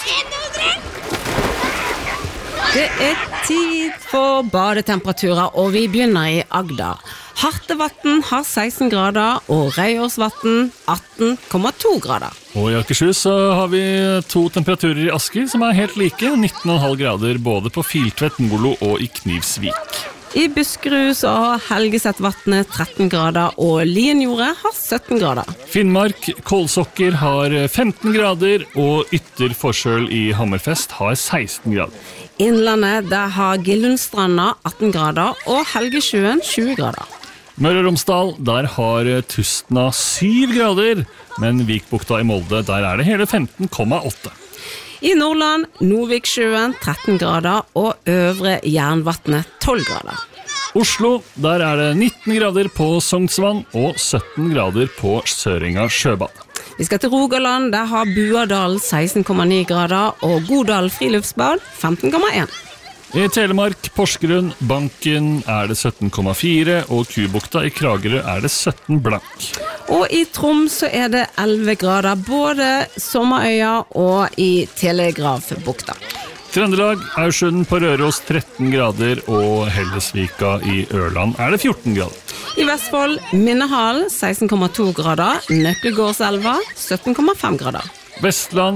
Det tid for badetemperaturer, og vi begynner i Agder. Hartevatn har 16 grader, og Røyårsvatn 18,2 grader. Og i Akershus så har vi 2 temperaturer i Asker som helt like, 19,5 grader både på Filtvet, Molo og i Knivsvik. I Buskerud så har Helgesettvatnet 13 grader, og Lienjordet har 17 grader. Finnmark, Kålsokker har 15 grader, og Ytter Forsøl i Hammerfest har 16 grader. Innlandet, der har Gillundstranda 18 grader, og Helgesjøen 20 grader. Møre og Romsdal, der har Tustna 7 grader, men Vikbukta i Molde, der det hele 15,8. I Nordland, Noviksjøen 13 grader, og Øvre Jernvatnet 12 grader. Oslo, der det 19 grader på Sognsvann, og 17 grader på Søringa sjøbad. Vi skal til Rogaland, der har Buadal 16,9 grader, og Godal friluftsbad 15,1. I Telemark, Porsgrunn, Banken det 17,4, og Kubukta i Kragerø det 17 blank. Og i Troms så det 11 grader, både Sommerøya og i Telegrafbukta. Trøndelag, Aursund på Røros 13 grader, og Hellesvika i Ørland det 14 grader. I Vestfold, Minnehallen 16,2 grader, Nøkkelgårdselva 17,5 grader. Vestland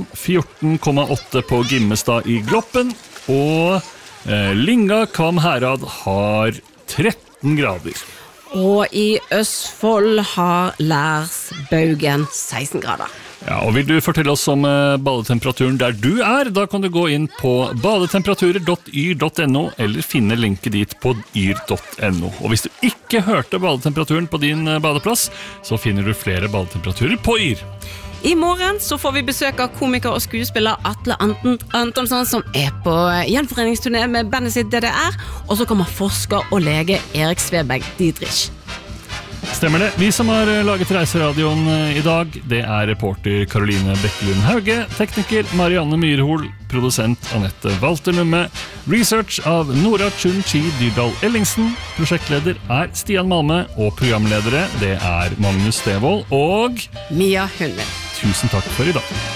14,8 på Gimmestad i Gloppen, og Linga Kvam Herad har 13 grader. Og i Østfold har Lærsbaugen 16 grader. Ja, og vil du fortelle oss om badetemperaturen der du da kan du gå inn på badetemperaturer.yr.no eller finne linket dit på yr.no. Og hvis du ikke hørte badetemperaturen på din badeplass, så finner du flere badetemperaturer på Yr. I morgen så får vi besøk av komiker og skuespiller Atle Antonsson, som på gjenforeningsturné med bandet sitt DDR, og så kommer forsker og lege Erik Sveberg Didrich. Stemmer det. Vi som har laget Reiseradioen i dag, det reporter Karoline Bekkelund Hauge, tekniker Marianne Myrhol, produsent Annette Walter Numme, research av Nora Chun-Chi Dyrdal Ellingsen, prosjektleder Stian Malme, og programledere det Magnus Devold og Mia Hundvin. Tusen takk for i dag.